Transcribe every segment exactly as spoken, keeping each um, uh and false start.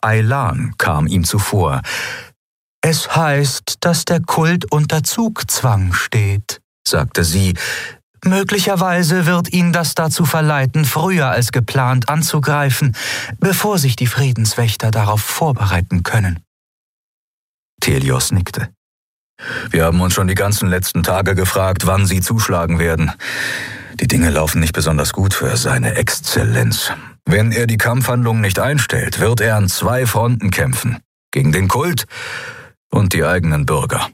Aylan kam ihm zuvor. »Es heißt, dass der Kult unter Zugzwang steht«, sagte sie. »Möglicherweise wird ihn das dazu verleiten, früher als geplant anzugreifen, bevor sich die Friedenswächter darauf vorbereiten können.« Thelios nickte. »Wir haben uns schon die ganzen letzten Tage gefragt, wann sie zuschlagen werden. Die Dinge laufen nicht besonders gut für seine Exzellenz. Wenn er die Kampfhandlungen nicht einstellt, wird er an zwei Fronten kämpfen. Gegen den Kult und die eigenen Bürger.«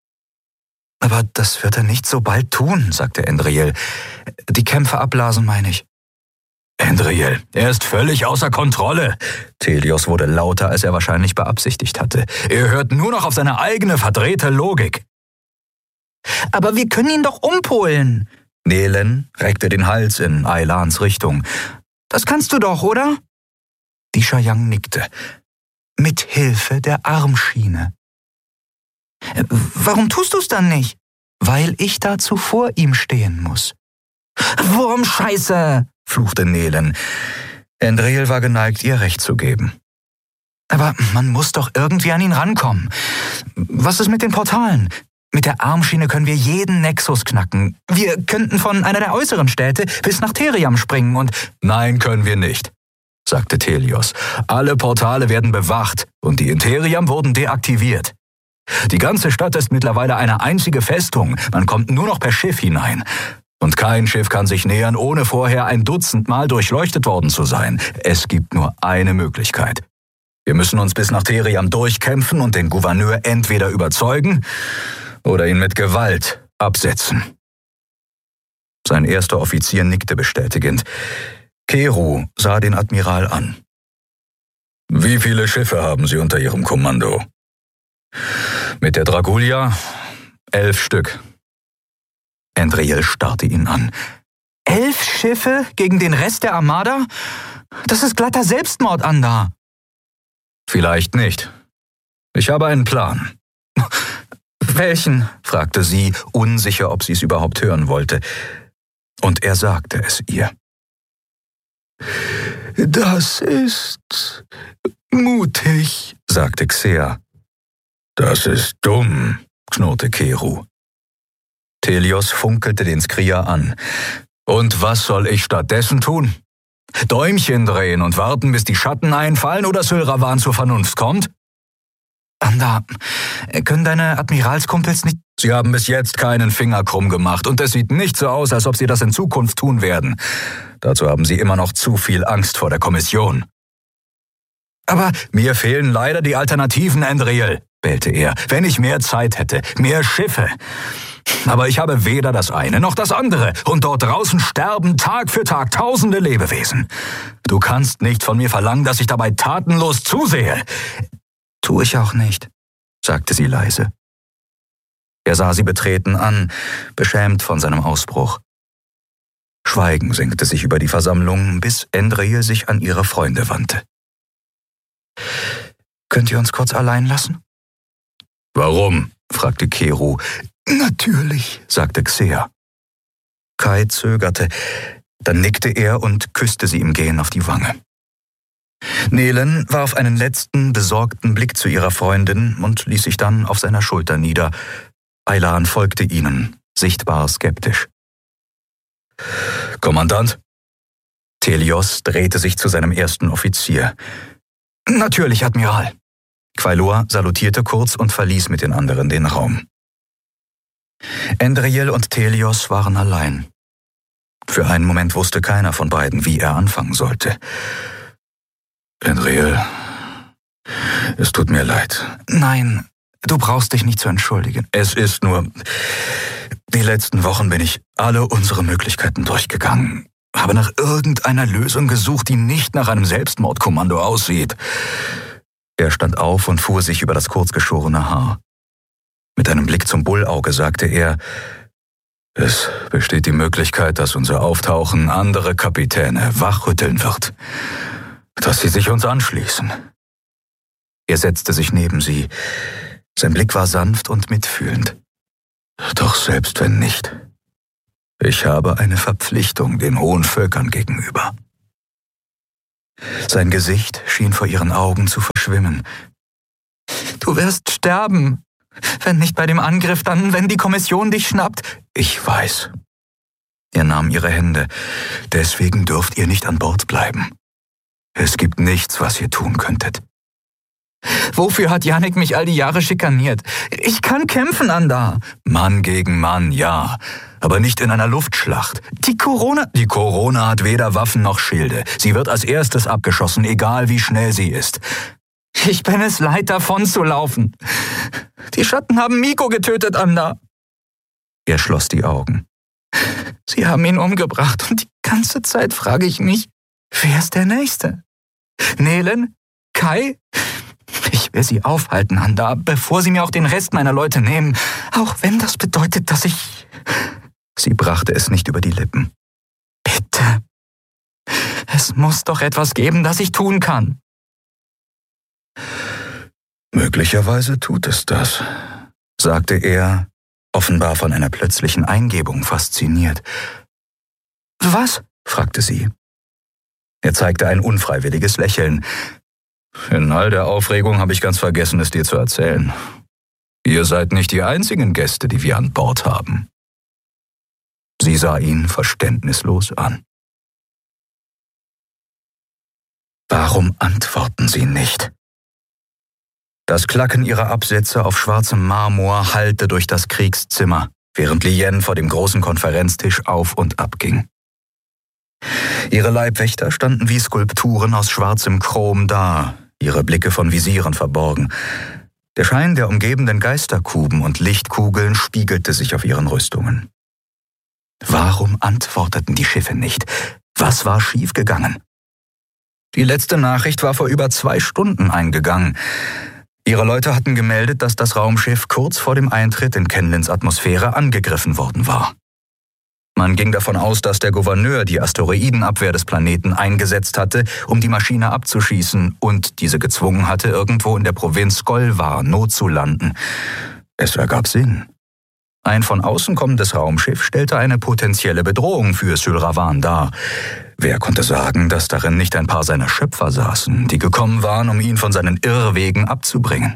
»Aber das wird er nicht so bald tun«, sagte Endriel. »Die Kämpfe abblasen, meine ich.« »Endriel, er ist völlig außer Kontrolle.« Thelios wurde lauter, als er wahrscheinlich beabsichtigt hatte. »Er hört nur noch auf seine eigene verdrehte Logik.« »Aber wir können ihn doch umpolen.« Nehlen reckte den Hals in Aylans Richtung. »Das kannst du doch, oder?« Dishayang nickte. »Mit Hilfe der Armschiene.« »Warum tust du's dann nicht?« »Weil ich dazu vor ihm stehen muss.« »Wurmscheiße«, fluchte Nehlen. Endriel war geneigt, ihr Recht zu geben. »Aber man muss doch irgendwie an ihn rankommen. Was ist mit den Portalen? Mit der Armschiene können wir jeden Nexus knacken. Wir könnten von einer der äußeren Städte bis nach Theriam springen und...« »Nein, können wir nicht«, sagte Thelios. »Alle Portale werden bewacht und die in Theriam wurden deaktiviert. Die ganze Stadt ist mittlerweile eine einzige Festung. Man kommt nur noch per Schiff hinein. Und kein Schiff kann sich nähern, ohne vorher ein Dutzend Mal durchleuchtet worden zu sein. Es gibt nur eine Möglichkeit. Wir müssen uns bis nach Theriam durchkämpfen und den Gouverneur entweder überzeugen oder ihn mit Gewalt absetzen.« Sein erster Offizier nickte bestätigend. Keru sah den Admiral an. »Wie viele Schiffe haben Sie unter Ihrem Kommando?« »Mit der Dragulia elf Stück.« Endriel starrte ihn an. »Elf Schiffe gegen den Rest der Armada? Das ist glatter Selbstmord, Andar.« »Vielleicht nicht. Ich habe einen Plan.« »Welchen?« fragte sie, unsicher, ob sie es überhaupt hören wollte. Und er sagte es ihr. »Das ist mutig«, sagte Xea. »Das ist dumm«, knurrte Keru. Thelios funkelte den Skrier an. »Und was soll ich stattdessen tun? Däumchen drehen und warten, bis die Schatten einfallen oder Sylravan zur Vernunft kommt?« »Andar, können deine Admiralskumpels nicht...« »Sie haben bis jetzt keinen Finger krumm gemacht und es sieht nicht so aus, als ob sie das in Zukunft tun werden. Dazu haben sie immer noch zu viel Angst vor der Kommission.« »Aber mir fehlen leider die Alternativen, Endriel«, bellte er. »Wenn ich mehr Zeit hätte, mehr Schiffe. Aber ich habe weder das eine noch das andere und dort draußen sterben Tag für Tag tausende Lebewesen. Du kannst nicht von mir verlangen, dass ich dabei tatenlos zusehe.« »Tu ich auch nicht«, sagte sie leise. Er sah sie betreten an, beschämt von seinem Ausbruch. Schweigen senkte sich über die Versammlung, bis Endriel sich an ihre Freunde wandte. »Könnt ihr uns kurz allein lassen?« »Warum?« fragte Keru. »Natürlich«, sagte Xea. Kai zögerte, dann nickte er und küsste sie im Gehen auf die Wange. Nehlen warf einen letzten, besorgten Blick zu ihrer Freundin und ließ sich dann auf seiner Schulter nieder. Aylan folgte ihnen, sichtbar skeptisch. »Kommandant?« Thelios drehte sich zu seinem ersten Offizier. »Natürlich, Admiral.« Quailor salutierte kurz und verließ mit den anderen den Raum. Endriel und Thelios waren allein. Für einen Moment wusste keiner von beiden, wie er anfangen sollte. »Endriel, es tut mir leid.« »Nein, du brauchst dich nicht zu entschuldigen. Es ist nur, die letzten Wochen bin ich alle unsere Möglichkeiten durchgegangen, habe nach irgendeiner Lösung gesucht, die nicht nach einem Selbstmordkommando aussieht.« Er stand auf und fuhr sich über das kurzgeschorene Haar. Mit einem Blick zum Bullauge sagte er, »Es besteht die Möglichkeit, dass unser Auftauchen andere Kapitäne wachrütteln wird, dass sie sich uns anschließen.« Er setzte sich neben sie. Sein Blick war sanft und mitfühlend. »Doch selbst wenn nicht, ich habe eine Verpflichtung den hohen Völkern gegenüber.« Sein Gesicht schien vor ihren Augen zu verschwimmen. »Du wirst sterben. Wenn nicht bei dem Angriff, dann, wenn die Kommission dich schnappt.« »Ich weiß.« Er nahm ihre Hände. »Deswegen dürft ihr nicht an Bord bleiben. Es gibt nichts, was ihr tun könntet.« »Wofür hat Janek mich all die Jahre schikaniert? Ich kann kämpfen, Anda.« »Mann gegen Mann, ja. Aber nicht in einer Luftschlacht. Die Corona...« »Die Corona hat weder Waffen noch Schilde. Sie wird als erstes abgeschossen, egal wie schnell sie ist.« »Ich bin es leid, davon zu laufen. Die Schatten haben Miko getötet, Anda.« Er schloss die Augen. »Sie haben ihn umgebracht und die ganze Zeit frage ich mich, wer ist der Nächste? Nelen? Kai? Ich will sie aufhalten, Anda, bevor sie mir auch den Rest meiner Leute nehmen, auch wenn das bedeutet, dass ich...« Sie brachte es nicht über die Lippen. »Bitte. Es muss doch etwas geben, das ich tun kann.« »Möglicherweise tut es das«, sagte er, offenbar von einer plötzlichen Eingebung fasziniert. »Was?« fragte sie. Er zeigte ein unfreiwilliges Lächeln. »In all der Aufregung habe ich ganz vergessen, es dir zu erzählen. Ihr seid nicht die einzigen Gäste, die wir an Bord haben.« Sie sah ihn verständnislos an. »Warum antworten Sie nicht?« Das Klacken ihrer Absätze auf schwarzem Marmor hallte durch das Kriegszimmer, während Lien vor dem großen Konferenztisch auf und ab ging. Ihre Leibwächter standen wie Skulpturen aus schwarzem Chrom da, ihre Blicke von Visieren verborgen. Der Schein der umgebenden Geisterkuben und Lichtkugeln spiegelte sich auf ihren Rüstungen. Warum antworteten die Schiffe nicht? Was war schiefgegangen? Die letzte Nachricht war vor über zwei Stunden eingegangen. Ihre Leute hatten gemeldet, dass das Raumschiff kurz vor dem Eintritt in Kenlins Atmosphäre angegriffen worden war. Man ging davon aus, dass der Gouverneur die Asteroidenabwehr des Planeten eingesetzt hatte, um die Maschine abzuschießen und diese gezwungen hatte, irgendwo in der Provinz Skolvar notzulanden. Es ergab Sinn. Ein von außen kommendes Raumschiff stellte eine potenzielle Bedrohung für Sylravan dar. Wer konnte sagen, dass darin nicht ein paar seiner Schöpfer saßen, die gekommen waren, um ihn von seinen Irrwegen abzubringen?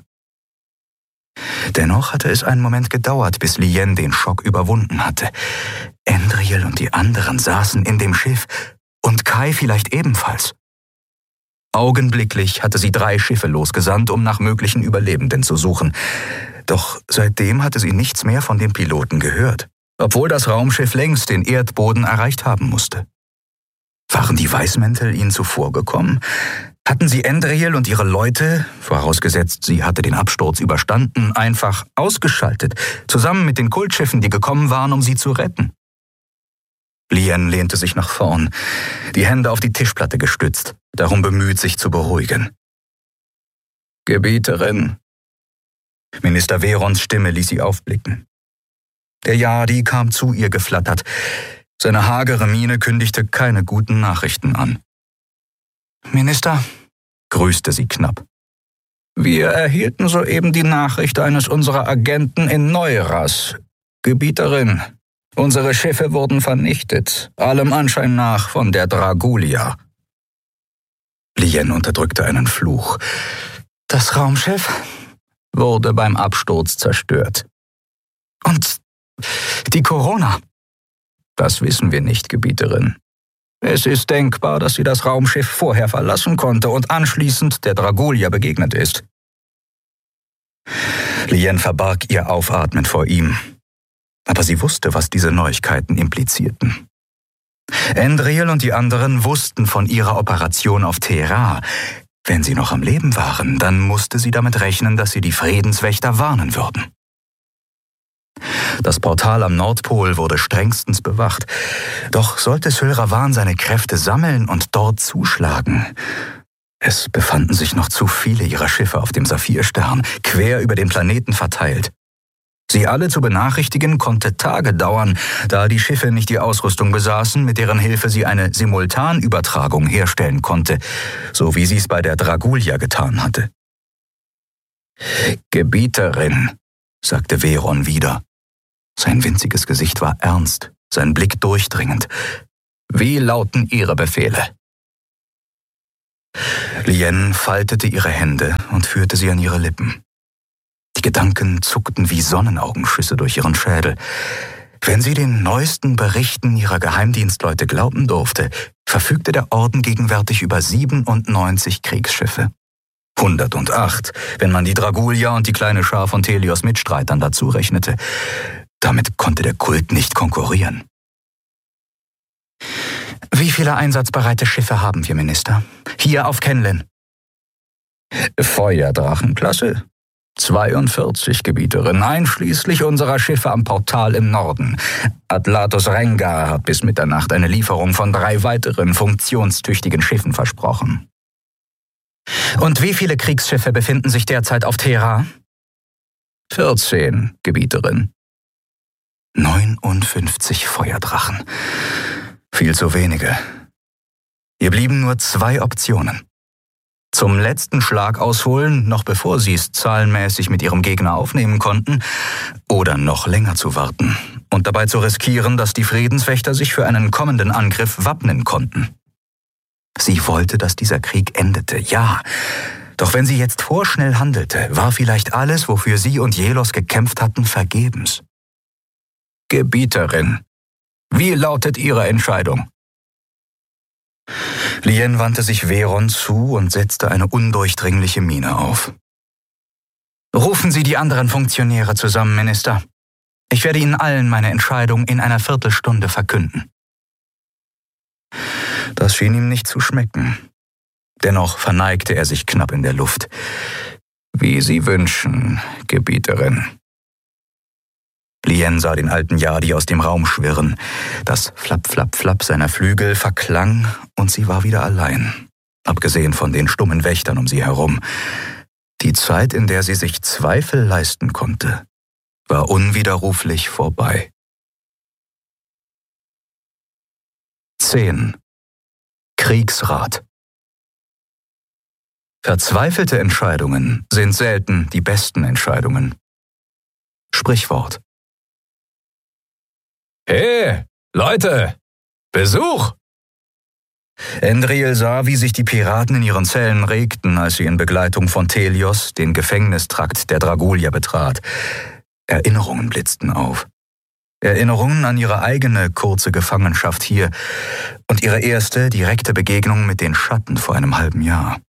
Dennoch hatte es einen Moment gedauert, bis Lien den Schock überwunden hatte. Endriel und die anderen saßen in dem Schiff und Kai vielleicht ebenfalls. Augenblicklich hatte sie drei Schiffe losgesandt, um nach möglichen Überlebenden zu suchen. Doch seitdem hatte sie nichts mehr von den Piloten gehört, obwohl das Raumschiff längst den Erdboden erreicht haben musste. Waren die Weißmäntel ihnen zuvorgekommen? Hatten sie Endriel und ihre Leute, vorausgesetzt sie hatte den Absturz überstanden, einfach ausgeschaltet, zusammen mit den Kultschiffen, die gekommen waren, um sie zu retten? Lien lehnte sich nach vorn, die Hände auf die Tischplatte gestützt, darum bemüht, sich zu beruhigen. »Gebieterin.« Minister Verons Stimme ließ sie aufblicken. Der Yadi kam zu ihr geflattert. Seine hagere Miene kündigte keine guten Nachrichten an. »Minister«, grüßte sie knapp. »Wir erhielten soeben die Nachricht eines unserer Agenten in Neuras. Gebieterin, unsere Schiffe wurden vernichtet, allem Anschein nach von der Dragulia.« Lien unterdrückte einen Fluch. »Das Raumschiff wurde beim Absturz zerstört. Und die Corona?« »Das wissen wir nicht, Gebieterin. Es ist denkbar, dass sie das Raumschiff vorher verlassen konnte und anschließend der Dragulia begegnet ist.« Lien verbarg ihr Aufatmen vor ihm. Aber sie wusste, was diese Neuigkeiten implizierten. Endriel und die anderen wussten von ihrer Operation auf Terra. Wenn sie noch am Leben waren, dann musste sie damit rechnen, dass sie die Friedenswächter warnen würden. Das Portal am Nordpol wurde strengstens bewacht. Doch sollte Sylravan seine Kräfte sammeln und dort zuschlagen? Es befanden sich noch zu viele ihrer Schiffe auf dem Saphirstern, quer über den Planeten verteilt. Sie alle zu benachrichtigen, konnte Tage dauern, da die Schiffe nicht die Ausrüstung besaßen, mit deren Hilfe sie eine Simultanübertragung herstellen konnte, so wie sie es bei der Dragulia getan hatte. »Gebieterin«, sagte Veron wieder. Sein winziges Gesicht war ernst, sein Blick durchdringend. »Wie lauten Ihre Befehle?« Lien faltete ihre Hände und führte sie an ihre Lippen. Die Gedanken zuckten wie Sonnenaugenschüsse durch ihren Schädel. Wenn sie den neuesten Berichten ihrer Geheimdienstleute glauben durfte, verfügte der Orden gegenwärtig über siebenundneunzig Kriegsschiffe. hundertacht, wenn man die Dragulia und die kleine Schar von Thelios Mitstreitern dazu rechnete. Damit konnte der Kult nicht konkurrieren. Wie viele einsatzbereite Schiffe haben wir, Minister? Hier auf Kenlin. Feuerdrachenklasse? zweiundvierzig, Gebieterin, einschließlich unserer Schiffe am Portal im Norden. Atlatus Rengar hat bis Mitternacht eine Lieferung von drei weiteren funktionstüchtigen Schiffen versprochen. Und wie viele Kriegsschiffe befinden sich derzeit auf Thera? vierzehn, Gebieterin. neunundfünfzig Feuerdrachen. Viel zu wenige. Ihr blieben nur zwei Optionen. Zum letzten Schlag ausholen, noch bevor sie es zahlenmäßig mit ihrem Gegner aufnehmen konnten, oder noch länger zu warten und dabei zu riskieren, dass die Friedenswächter sich für einen kommenden Angriff wappnen konnten. Sie wollte, dass dieser Krieg endete, ja. Doch wenn sie jetzt vorschnell handelte, war vielleicht alles, wofür sie und Jelos gekämpft hatten, vergebens. Gebieterin, wie lautet Ihre Entscheidung? Lien wandte sich Veron zu und setzte eine undurchdringliche Miene auf. Rufen Sie die anderen Funktionäre zusammen, Minister. Ich werde Ihnen allen meine Entscheidung in einer Viertelstunde verkünden. Das schien ihm nicht zu schmecken. Dennoch verneigte er sich knapp in der Luft. Wie Sie wünschen, Gebieterin. Lien sah den alten Yadi aus dem Raum schwirren. Das Flapp, Flapp, Flapp seiner Flügel verklang und sie war wieder allein, abgesehen von den stummen Wächtern um sie herum. Die Zeit, in der sie sich Zweifel leisten konnte, war unwiderruflich vorbei. zehn. Kriegsrat. Verzweifelte Entscheidungen sind selten die besten Entscheidungen. Sprichwort. Hey, Leute! Besuch! Endriel sah, wie sich die Piraten in ihren Zellen regten, als sie in Begleitung von Thelios den Gefängnistrakt der Dragulia betrat. Erinnerungen blitzten auf. Erinnerungen an ihre eigene kurze Gefangenschaft hier und ihre erste direkte Begegnung mit den Schatten vor einem halben Jahr.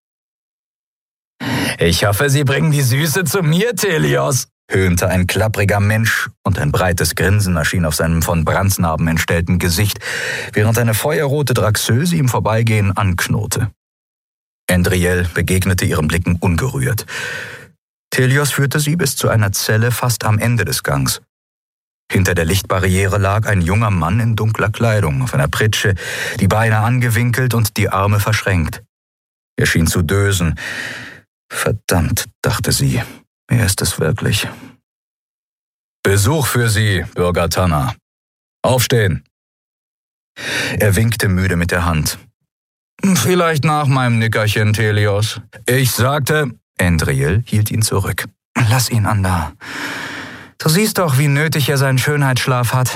»Ich hoffe, Sie bringen die Süße zu mir, Thelios«, höhnte ein klappriger Mensch, und ein breites Grinsen erschien auf seinem von Brandsnarben entstellten Gesicht, während eine feuerrote Draxöse ihm vorbeigehen anknurrte. Endriel begegnete ihren Blicken ungerührt. Thelios führte sie bis zu einer Zelle fast am Ende des Gangs. Hinter der Lichtbarriere lag ein junger Mann in dunkler Kleidung, auf einer Pritsche, die Beine angewinkelt und die Arme verschränkt. Er schien zu dösen. Verdammt, dachte sie, wer ist es wirklich? Besuch für Sie, Bürger Tanner. Aufstehen. Er winkte müde mit der Hand. Vielleicht nach meinem Nickerchen, Thelios. Ich sagte... Endriel hielt ihn zurück. Lass ihn an da. Du siehst doch, wie nötig er seinen Schönheitsschlaf hat.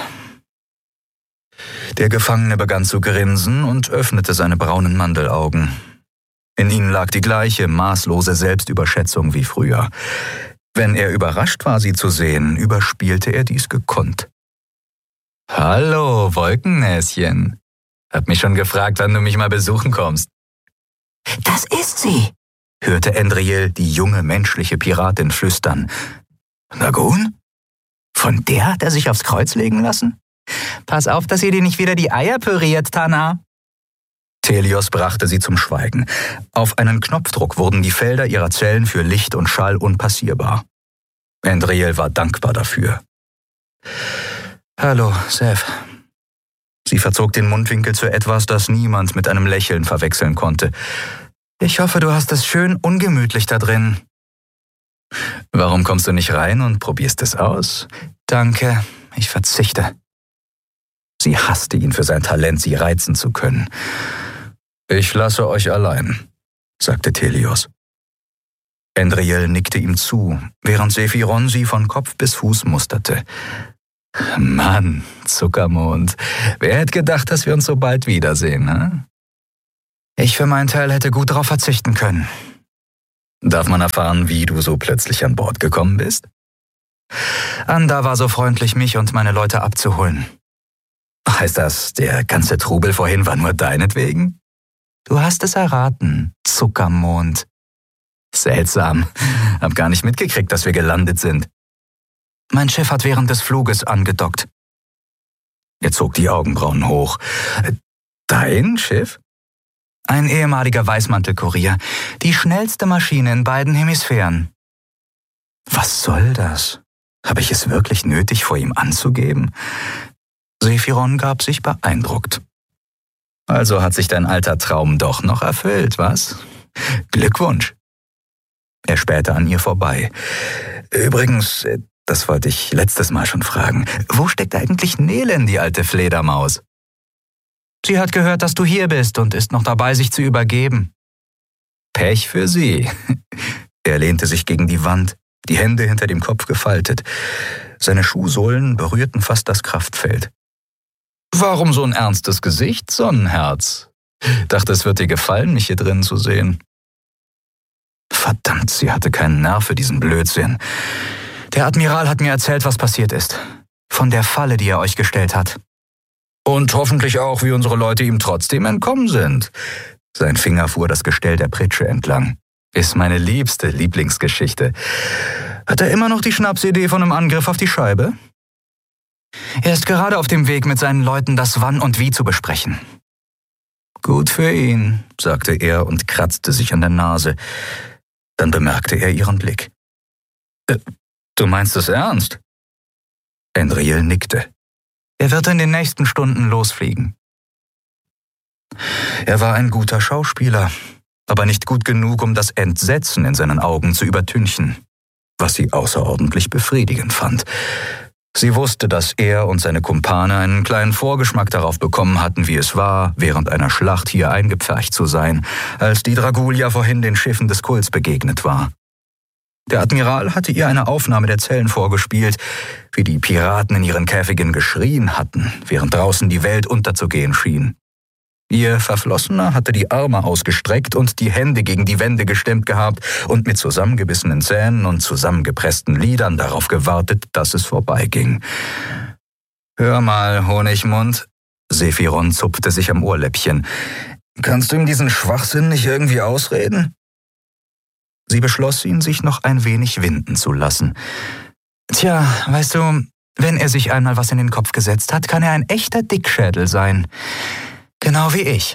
Der Gefangene begann zu grinsen und öffnete seine braunen Mandelaugen. In ihnen lag die gleiche maßlose Selbstüberschätzung wie früher. Wenn er überrascht war, sie zu sehen, überspielte er dies gekonnt. »Hallo, Wolkennäschen. Hab mich schon gefragt, wann du mich mal besuchen kommst.« »Das ist sie«, hörte Endriel die junge menschliche Piratin flüstern. »Nagun? Von der hat er sich aufs Kreuz legen lassen? Pass auf, dass ihr dir nicht wieder die Eier püriert, Tana.« Thelios brachte sie zum Schweigen. Auf einen Knopfdruck wurden die Felder ihrer Zellen für Licht und Schall unpassierbar. Endriel war dankbar dafür. »Hallo, Seth.« Sie verzog den Mundwinkel zu etwas, das niemand mit einem Lächeln verwechseln konnte. »Ich hoffe, du hast es schön ungemütlich da drin.« »Warum kommst du nicht rein und probierst es aus?« »Danke, ich verzichte.« Sie hasste ihn für sein Talent, sie reizen zu können. »Ich lasse euch allein«, sagte Thelios. Endriel nickte ihm zu, während Sephiron sie von Kopf bis Fuß musterte. »Mann, Zuckermond, wer hätte gedacht, dass wir uns so bald wiedersehen, ne?« Ich für meinen Teil hätte gut darauf verzichten können. Darf man erfahren, wie du so plötzlich an Bord gekommen bist? Anda war so freundlich, mich und meine Leute abzuholen. Heißt das, der ganze Trubel vorhin war nur deinetwegen? Du hast es erraten, Zuckermond. Seltsam. Hab gar nicht mitgekriegt, dass wir gelandet sind. Mein Schiff hat während des Fluges angedockt. Er zog die Augenbrauen hoch. Dein Schiff? Ein ehemaliger Weißmantelkurier. Die schnellste Maschine in beiden Hemisphären. Was soll das? Habe ich es wirklich nötig, vor ihm anzugeben? Sephiron gab sich beeindruckt. Also hat sich dein alter Traum doch noch erfüllt, was? Glückwunsch. Er spähte an ihr vorbei. Übrigens, das wollte ich letztes Mal schon fragen. Wo steckt eigentlich Nelen, die alte Fledermaus? Sie hat gehört, dass du hier bist und ist noch dabei, sich zu übergeben. Pech für sie. Er lehnte sich gegen die Wand, die Hände hinter dem Kopf gefaltet. Seine Schuhsohlen berührten fast das Kraftfeld. Warum so ein ernstes Gesicht, Sonnenherz? Dachte, es wird dir gefallen, mich hier drin zu sehen. Verdammt, sie hatte keinen Nerv für diesen Blödsinn. Der Admiral hat mir erzählt, was passiert ist. Von der Falle, die er euch gestellt hat. Und hoffentlich auch, wie unsere Leute ihm trotzdem entkommen sind. Sein Finger fuhr das Gestell der Pritsche entlang. Ist meine liebste Lieblingsgeschichte. Hat er immer noch die Schnapsidee von einem Angriff auf die Scheibe? Er ist gerade auf dem Weg, mit seinen Leuten das Wann und Wie zu besprechen. Gut für ihn, sagte er und kratzte sich an der Nase. Dann bemerkte er ihren Blick. Äh, du meinst es ernst? Enriel nickte. Er wird in den nächsten Stunden losfliegen. Er war ein guter Schauspieler, aber nicht gut genug, um das Entsetzen in seinen Augen zu übertünchen, was sie außerordentlich befriedigend fand. Sie wusste, dass er und seine Kumpane einen kleinen Vorgeschmack darauf bekommen hatten, wie es war, während einer Schlacht hier eingepfercht zu sein, als die Dragulia vorhin den Schiffen des Kults begegnet war. Der Admiral hatte ihr eine Aufnahme der Zellen vorgespielt, wie die Piraten in ihren Käfigen geschrien hatten, während draußen die Welt unterzugehen schien. Ihr Verflossener hatte die Arme ausgestreckt und die Hände gegen die Wände gestemmt gehabt und mit zusammengebissenen Zähnen und zusammengepressten Lidern darauf gewartet, dass es vorbeiging. »Hör mal, Honigmund«, Sephiron zupfte sich am Ohrläppchen. »Kannst du ihm diesen Schwachsinn nicht irgendwie ausreden?« Sie beschloss, ihn sich noch ein wenig winden zu lassen. »Tja, weißt du, wenn er sich einmal was in den Kopf gesetzt hat, kann er ein echter Dickschädel sein. Genau wie ich.«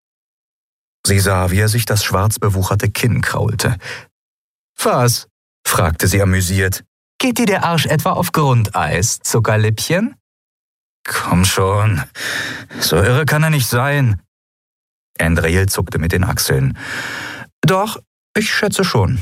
Sie sah, wie er sich das schwarz bewucherte Kinn kraulte. »Was?« fragte sie amüsiert. »Geht dir der Arsch etwa auf Grundeis, Zuckerlippchen?« »Komm schon, so irre kann er nicht sein.« Enriel zuckte mit den Achseln. »Doch, ich schätze schon.«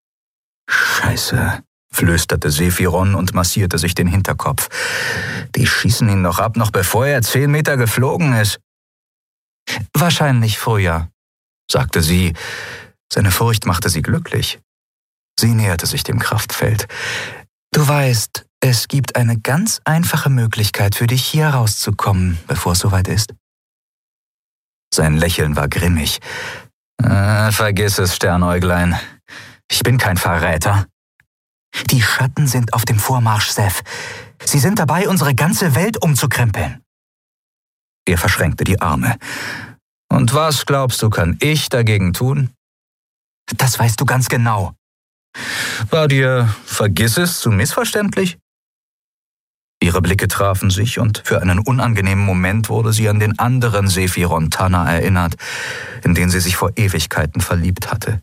»Scheiße«, flüsterte Sephiron und massierte sich den Hinterkopf. »Die schießen ihn noch ab, noch bevor er zehn Meter geflogen ist.« »Wahrscheinlich früher«, sagte sie. Seine Furcht machte sie glücklich. Sie näherte sich dem Kraftfeld. »Du weißt, es gibt eine ganz einfache Möglichkeit für dich, hier rauszukommen, bevor es soweit ist.« Sein Lächeln war grimmig. Äh, »Vergiss es, Sternäuglein. Ich bin kein Verräter.« »Die Schatten sind auf dem Vormarsch, Seth. Sie sind dabei, unsere ganze Welt umzukrempeln.« Er verschränkte die Arme. »Und was, glaubst du, kann ich dagegen tun?« »Das weißt du ganz genau.« »War dir, vergiss es, zu missverständlich?« Ihre Blicke trafen sich und für einen unangenehmen Moment wurde sie an den anderen Sephiron Tanner erinnert, in den sie sich vor Ewigkeiten verliebt hatte.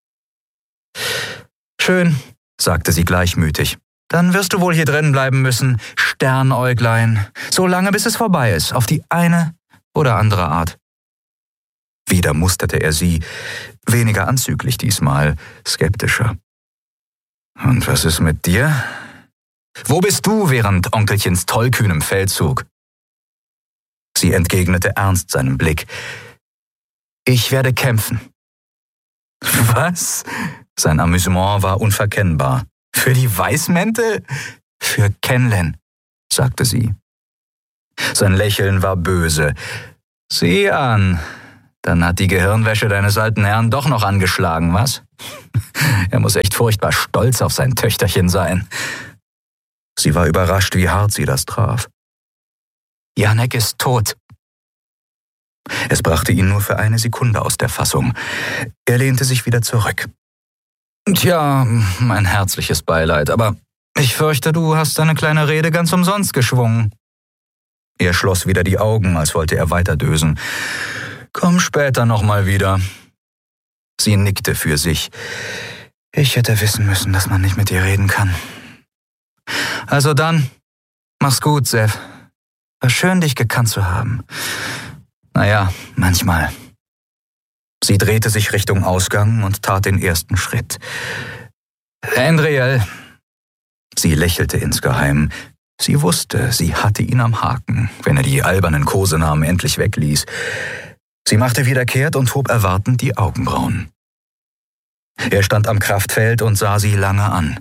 »Schön«, sagte sie gleichmütig. »Dann wirst du wohl hier drin bleiben müssen, Sternäuglein, so lange bis es vorbei ist, auf die eine oder andere Art.« Wieder musterte er sie, weniger anzüglich diesmal, skeptischer. »Und was ist mit dir? Wo bist du während Onkelchens tollkühnem Feldzug?« Sie entgegnete ernst seinem Blick. »Ich werde kämpfen.« »Was?« Sein Amüsement war unverkennbar. »Für die Weißmäntel?« »Für Kenlen«, sagte sie. Sein Lächeln war böse. »Sieh an, Dann hat die Gehirnwäsche deines alten Herrn doch noch angeschlagen, was? Er muss echt furchtbar stolz auf sein Töchterchen sein. Sie war überrascht, wie hart sie das traf. Janek ist tot. Es brachte ihn nur für eine Sekunde aus der Fassung. Er lehnte sich wieder zurück. Tja, mein herzliches Beileid, aber ich fürchte, du hast deine kleine Rede ganz umsonst geschwungen. Er schloss wieder die Augen, als wollte er weiterdösen. Komm später noch mal wieder. Sie nickte für sich. Ich hätte wissen müssen, dass man nicht mit ihr reden kann. Also dann, mach's gut, Sev. War schön, dich gekannt zu haben. Naja, manchmal. Sie drehte sich Richtung Ausgang und tat den ersten Schritt. Andriel. Sie lächelte insgeheim. Sie wusste, sie hatte ihn am Haken, wenn er die albernen Kosenamen endlich wegließ. Sie machte wieder kehrt und hob erwartend die Augenbrauen. Er stand am Kraftfeld und sah sie lange an.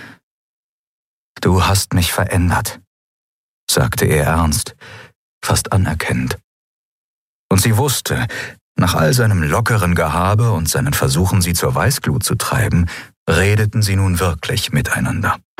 »Du hast mich verändert«, sagte er ernst, fast anerkennend. Und sie wusste, nach all seinem lockeren Gehabe und seinen Versuchen, sie zur Weißglut zu treiben, redeten sie nun wirklich miteinander.